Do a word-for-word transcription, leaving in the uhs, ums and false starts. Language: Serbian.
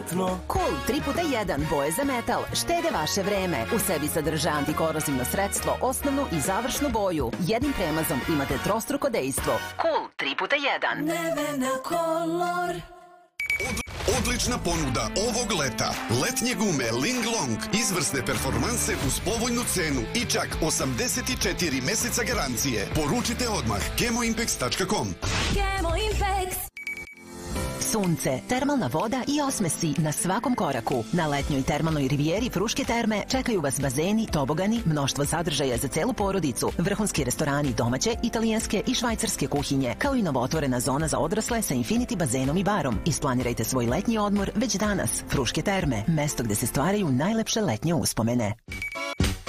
Cool tri puta jedan boje za metal štede vaše vreme. U sebi sadrža antikorozivno sredstvo, osnovnu i završnu boju. Jednim premazom imate trostruko dejstvo. Cool tri puta jedan. Nevena Color. Odlična ponuda ovog leta. Letnje gume Linglong. Izvrsne performanse uz povoljnu cenu i čak osamdeset četiri meseca garancije. Poručite odmah kemoimpex tačka com. Kemoimpex. Sunce, termalna voda i osmesi na svakom koraku. Na letnjoj termalnoj rivijeri Fruške terme čekaju vas bazeni, tobogani, mnoštvo sadržaja za celu porodicu, vrhunski restorani domaće, italijanske i švajcarske kuhinje, kao i novootvorena zona za odrasle sa infinity bazenom i barom. Isplanirajte svoj letnji odmor već danas. Fruške terme, mesto gde se stvaraju najlepše letnje uspomene.